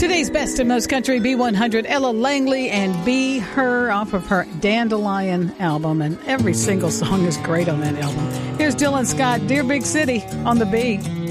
Today's best and most country B100, Ella Langley and Be Her off of her Dandelion album. And every single song is great on that album. Here's Dylan Scott, Dear Big City on the B.